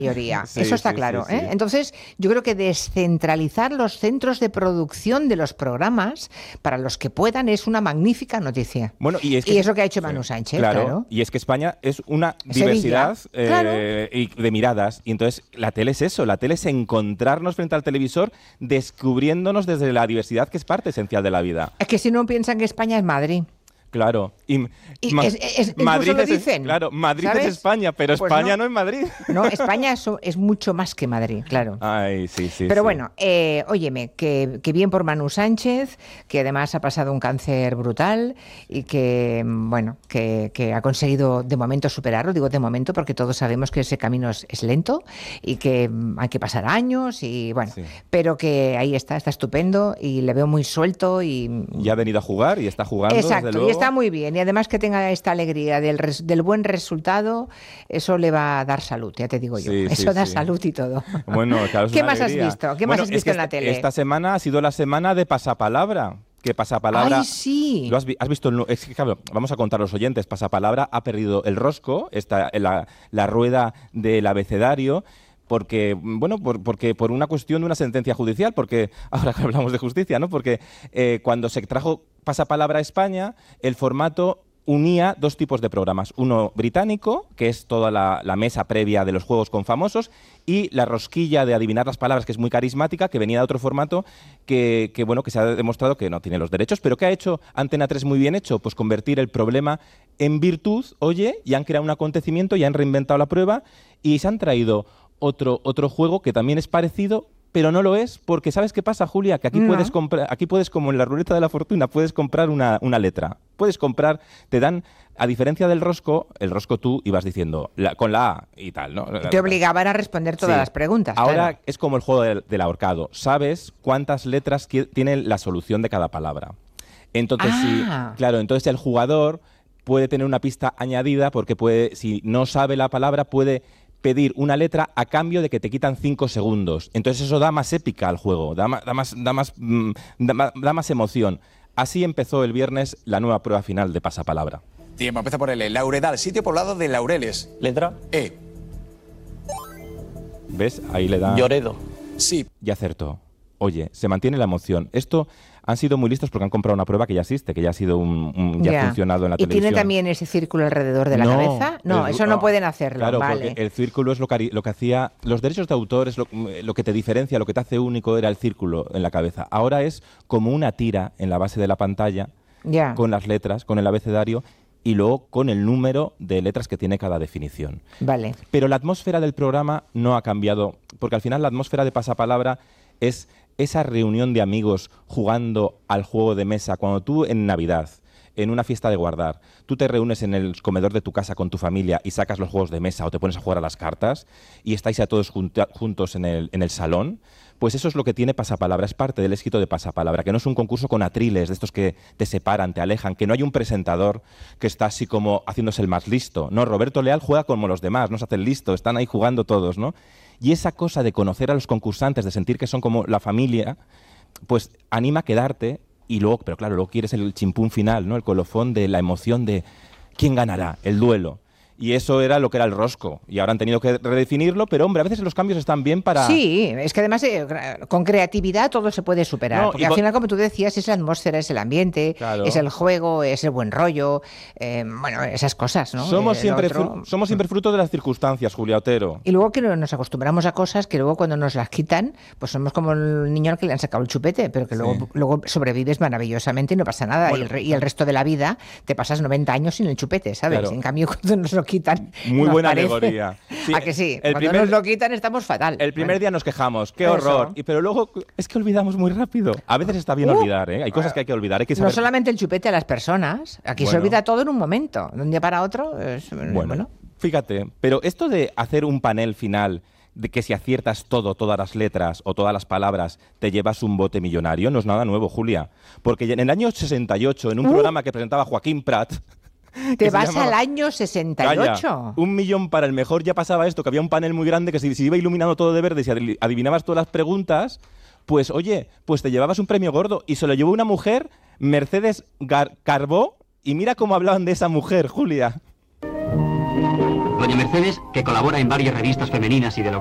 mayoría. Sí, Eso está sí, claro, sí, sí. Entonces, yo creo que descentralizar los centros de producción de los programas para los que puedan es una magnífica noticia. Bueno, y es que... Y es lo que ha hecho sí, Manu Sánchez, claro. claro. Y es que España es una Sevilla, diversidad claro. de miradas. Y entonces la tele es eso, la tele es encontrarnos frente al televisor descubriéndonos desde la diversidad que es parte esencial de la vida. Es que si no piensan que España es Madrid. Claro. Y Y Madrid incluso lo es, dicen. claro, Madrid ¿sabes? es España, pero Pues España no. no es Madrid. No, España es mucho más que Madrid, claro. Ay, sí, sí. Pero sí. bueno, óyeme, que bien por Manu Sánchez, que además ha pasado un cáncer brutal y que, bueno, que ha conseguido de momento superarlo. Digo de momento porque todos sabemos que ese camino es lento y que hay que pasar años y bueno, Sí. pero que ahí está estupendo y le veo muy suelto y... Ya ha venido a jugar y está jugando, desde Exacto, luego. y está muy bien. Y además que tenga esta alegría del buen resultado, eso le va a dar salud, ya te digo yo. Sí, Eso sí, da sí. salud y todo. Bueno, claro, es ¿Qué una más alegría. has visto? ¿Qué Bueno, más has es visto que en la tele? esta semana ha sido la semana de Pasapalabra. Que Pasapalabra... ¡Ay, sí! ¿Has visto? Es que, claro, vamos a contar a los oyentes. Pasapalabra ha perdido el rosco, la rueda del abecedario, porque, bueno, porque por una cuestión de una sentencia judicial, porque ahora que hablamos de justicia, ¿no? Porque cuando se trajo Pasapalabra a España, el formato unía dos tipos de programas. Uno británico, que es toda la mesa previa de los juegos con famosos, y la rosquilla de adivinar las palabras, que es muy carismática, que venía de otro formato bueno, que se ha demostrado que no tiene los derechos. Pero ¿qué ha hecho Antena 3 muy bien hecho? Pues convertir el problema en virtud, oye, y han creado un acontecimiento, y han reinventado la prueba, y se han traído otro juego que también es parecido, pero no lo es, porque ¿sabes qué pasa, Julia? Que aquí puedes comprar, como en la ruleta de la fortuna, puedes comprar una letra. Puedes comprar, te dan, a diferencia del rosco, el rosco tú ibas diciendo con la A y tal, ¿no? Te obligaban a responder todas Sí. las preguntas. Ahora claro. es como el juego del ahorcado. Sabes cuántas letras tiene la solución de cada palabra. Entonces, entonces el jugador puede tener una pista añadida porque si no sabe la palabra, puede pedir una letra a cambio de que te quitan 5 segundos. Entonces eso da más épica al juego, da más emoción. Así empezó el viernes la nueva prueba final de Pasapalabra. Tiempo, empieza por L. Lauredal, sitio poblado de laureles. Letra E. ¿Ves? Ahí le da... Lloredo. Sí. Y acertó. Oye, se mantiene la emoción. Esto han sido muy listos porque han comprado una prueba que ya existe, que ya ha sido ya ha funcionado en la televisión. ¿Y tiene también ese círculo alrededor de la cabeza? No, eso no pueden hacerlo. Claro, vale. porque el círculo es lo que hacía... Los derechos de autor es lo que te diferencia, lo que te hace único era el círculo en la cabeza. Ahora es como una tira en la base de la pantalla, con las letras, con el abecedario, y luego con el número de letras que tiene cada definición. Vale. Pero la atmósfera del programa no ha cambiado, porque al final la atmósfera de Pasapalabra es esa reunión de amigos jugando al juego de mesa. Cuando tú en Navidad, en una fiesta de guardar, tú te reúnes en el comedor de tu casa con tu familia y sacas los juegos de mesa o te pones a jugar a las cartas y estáis ya todos juntos en el salón, pues eso es lo que tiene Pasapalabra, es parte del éxito de Pasapalabra, que no es un concurso con atriles, de estos que te separan, te alejan, que no hay un presentador que está así como haciéndose el más listo. No, Roberto Leal juega como los demás, no se hace el listo, están ahí jugando todos, ¿no? Y esa cosa de conocer a los concursantes, de sentir que son como la familia, pues anima a quedarte y luego, pero claro, luego quieres el chimpún final, ¿no? El colofón de la emoción de quién ganará, el duelo. Y eso era lo que era el rosco. Y ahora han tenido que redefinirlo, pero hombre, a veces los cambios están bien para... Sí, es que además con creatividad todo se puede superar. No, porque al final, como tú decías, es la atmósfera, es el ambiente, Claro. es el juego, es el buen rollo, bueno, esas cosas, ¿no? Somos siempre Somos fruto de las circunstancias, Julia Otero. Y luego que nos acostumbramos a cosas que luego cuando nos las quitan, pues somos como el niño al que le han sacado el chupete, pero que luego sobrevives maravillosamente y no pasa nada. Bueno, y el resto de la vida te pasas 90 años sin el chupete, ¿sabes? Claro. En cambio, cuando nos lo quitan... Muy nos buena parece- alegoría. Sí, ¿A que sí? el Cuando primer- nos lo quitan estamos fatal. El primer Bueno. día nos quejamos, qué Eso. horror. Pero luego es que olvidamos muy rápido. A veces está bien olvidar, ¿eh? Hay cosas que hay que olvidar. Hay que No saber... solamente el chupete a las personas, aquí se Bueno. olvida todo en un momento. De un día para otro, bueno. Fíjate, pero esto de hacer un panel final de que si aciertas todas las letras o todas las palabras te llevas un bote millonario, no es nada nuevo, Julia. Porque en el año 68, en un programa que presentaba Joaquín Prat... Te que se vas llamaba- al año 68. Calla, 1 millón para el mejor, ya pasaba esto, que había un panel muy grande que se iba iluminando todo de verde y si adivinabas todas las preguntas, pues oye, pues te llevabas un premio gordo. Y se lo llevó una mujer, Mercedes Carbó, y mira cómo hablaban de esa mujer, Julia. Doña Mercedes, que colabora en varias revistas femeninas y de